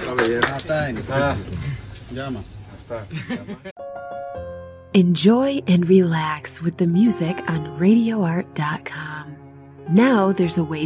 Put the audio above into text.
Llamas. Enjoy and relax with the music on RadioArt.com. Now there's a way